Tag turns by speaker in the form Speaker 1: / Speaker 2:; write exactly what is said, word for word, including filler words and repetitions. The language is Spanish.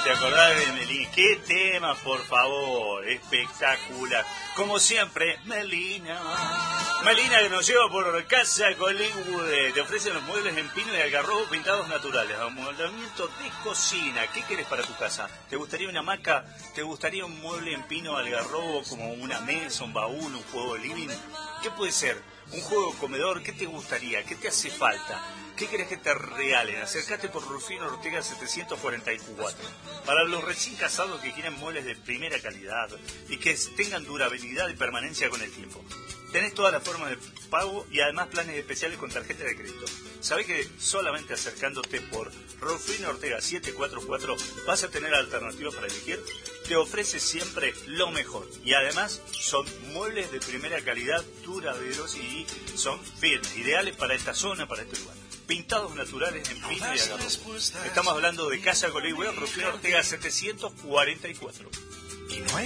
Speaker 1: ¿Te acordás de Melina? ¿Qué tema, por favor? Espectacular. Como siempre, Melina. Melina, que nos lleva por Casa Hollywood. Te ofrecen los muebles en pino y algarrobo pintados naturales. Amoldamiento de cocina. ¿Qué querés para tu casa? ¿Te gustaría una hamaca? ¿Te gustaría un mueble en pino algarrobo como una mesa, un baúl, un juego de living? ¿Qué puede ser? ¿Un juego comedor? ¿Qué te gustaría? ¿Qué te hace falta? ¿Qué querés que te regalen? Acércate por Rufino Ortega setecientos cuarenta y cuatro. Para los recién casados que quieren muebles de primera calidad y que tengan durabilidad y permanencia con el tiempo. Tenés todas las formas de pago y además planes especiales con tarjeta de crédito. ¿Sabés que solamente acercándote por Rufino Ortega setecientos cuarenta y cuatro vas a tener alternativas para elegir? Te ofrece siempre lo mejor. Y además son muebles de primera calidad, duraderos y son firmes, ideales para esta zona, para este lugar. Pintados naturales en pino y algarrobo. Estamos hablando de Casa Hollywood, Rufino Ortega setecientos cuarenta y cuatro.
Speaker 2: Y no hay